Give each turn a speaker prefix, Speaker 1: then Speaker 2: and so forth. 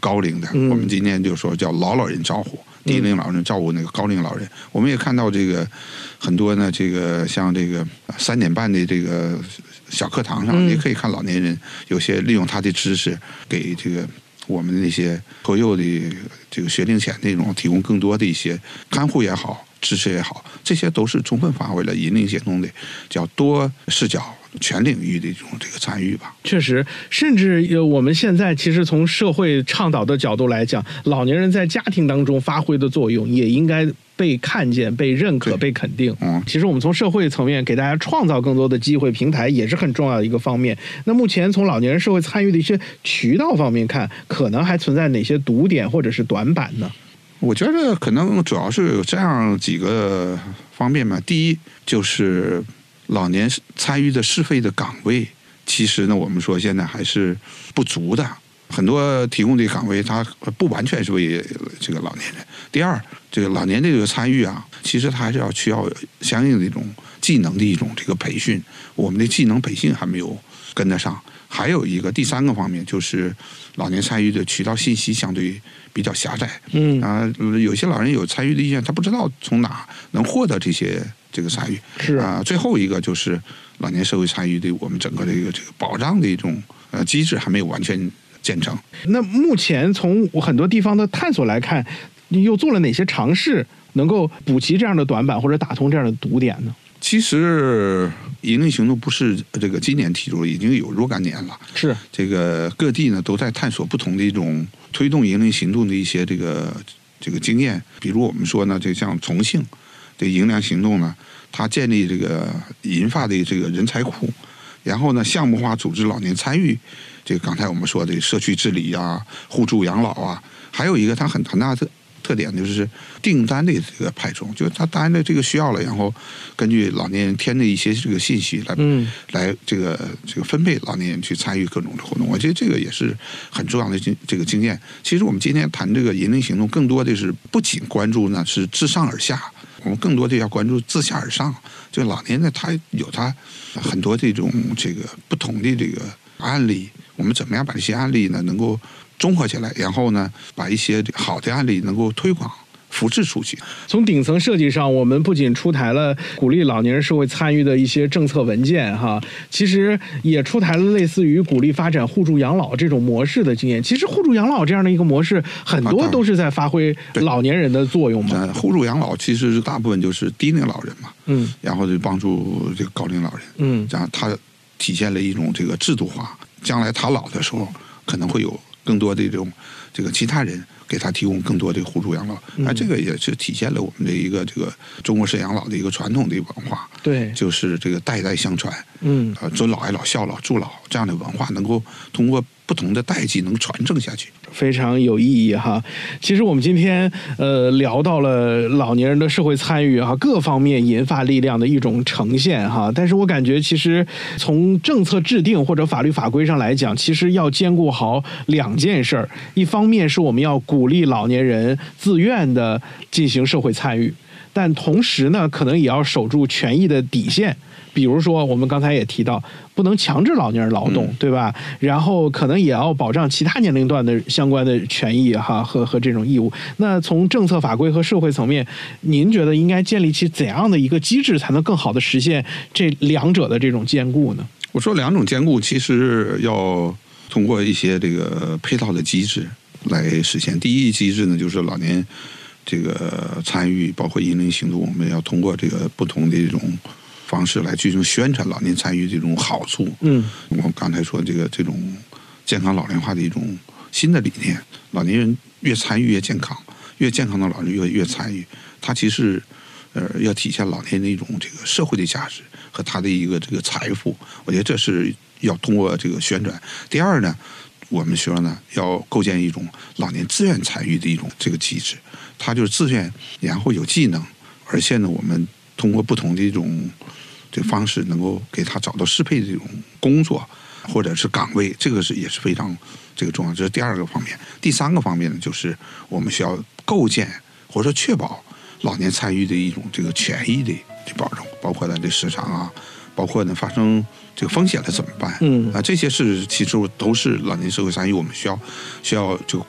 Speaker 1: 高龄的，我们今天就说叫老人照护，低龄老人照顾那个高龄老人。我们也看到这个很多呢，这个像这个3点半的这个小课堂上，也可以看老年人有些利用他的知识给这个我们的那些托幼的这个学龄前那种提供更多的一些看护也好，支持也好，这些都是充分发挥了引领行动的叫多视角全领域的这个参与吧。
Speaker 2: 确实，甚至我们现在其实从社会倡导的角度来讲，老年人在家庭当中发挥的作用也应该被看见、被认可、被肯定。其实我们从社会层面给大家创造更多的机会平台也是很重要的一个方面。那目前从老年人社会参与的一些渠道方面看，可能还存在哪些堵点或者是短板呢？
Speaker 1: 我觉得可能主要是有这样几个方面吧。第一就是老年参与的适配的岗位，其实呢我们说现在还是不足的，很多提供的岗位它不完全是为这个老年人。第二，这个老年这个参与啊，其实它还是需要相应的一种技能的一种这个培训，我们的技能培训还没有跟得上。还有一个第三个方面就是老年参与的渠道信息相对比较狭窄，有些老人有参与的意愿，他不知道从哪能获得这个参与。最后一个就是老年社会参与的我们整个这个保障的一种机制还没有完全建成。
Speaker 2: 那目前从很多地方的探索来看，又做了哪些尝试能够补齐这样的短板或者打通这样的堵点呢？
Speaker 1: 其实引领行动不是这个今年提出，已经有若干年了。
Speaker 2: 是
Speaker 1: 这个各地呢都在探索不同的一种推动引领行动的一些这个经验。比如我们说呢，这像重庆的引领行动呢，它建立这个银发的这个人才库，然后呢项目化组织老年参与。这个刚才我们说的社区治理啊、互助养老啊，还有一个它很大的特点就是订单的这个派送，就是他单的这个需要了，然后根据老年人填的一些这个信息来这个分配老年人去参与各种的活动。我觉得这个也是很重要的这个经验。其实我们今天谈这个引领行动，更多的是不仅关注呢是自上而下，我们更多的要关注自下而上。就老年人他有他很多这种不同的这个案例，我们怎么样把这些案例呢能够综合起来，然后呢把一些好的案例能够推广复制出去。
Speaker 2: 从顶层设计上，我们不仅出台了鼓励老年人社会参与的一些政策文件其实也出台了类似于鼓励发展互助养老这种模式的经验。其实互助养老这样的一个模式，很多都是在发挥老年人的作用嘛。
Speaker 1: 互助养老其实大部分就是低龄老人嘛，然后就帮助这个高龄老人，这样它体现了一种这个制度化，将来他老的时候可能会有更多的这个其他人给他提供更多的互助养老。这个也是体现了我们的一个这个中国式养老的一个传统的文化。
Speaker 2: 对，
Speaker 1: 就是这个代代相传，尊老爱老、孝老助老这样的文化，能够通过不同的代际能传承下去，
Speaker 2: 非常有意义其实我们今天聊到了老年人的社会参与各方面银发力量的一种呈现但是我感觉其实从政策制定或者法律法规上来讲，其实要兼顾好两件事儿。一方面是我们要鼓励老年人自愿的进行社会参与，但同时呢可能也要守住权益的底线。比如说我们刚才也提到，不能强制老年人劳动，对吧？然后可能也要保障其他年龄段的相关的权益和这种义务。那从政策法规和社会层面，您觉得应该建立起怎样的一个机制，才能更好的实现这两者的这种兼顾呢？
Speaker 1: 我说两种兼顾其实要通过一些这个配套的机制来实现。第一机制呢，就是老年这个参与，包括引领行动，我们要通过这个不同的这种方式来进行宣传老年参与这种好处。我刚才说这种健康老龄化的一种新的理念，老年人越参与越健康，越健康的老人越参与，它其实要体现老年人的一种这个社会的价值和他的一个这个财富。我觉得这是要通过这个宣传。第二呢，我们说呢要构建一种老年自愿参与的一种这个机制，他就是自愿，然后有技能，而且呢我们通过不同的一种这个方式，能够给他找到适配的这种工作或者是岗位，这个也是非常这个重要。这是第二个方面。第三个方面呢，就是我们需要构建或者说确保老年参与的一种这个权益的保证，包括他的时长啊，包括呢发生这个风险了怎么办？这些是其实都是老年社会参与我们需要这个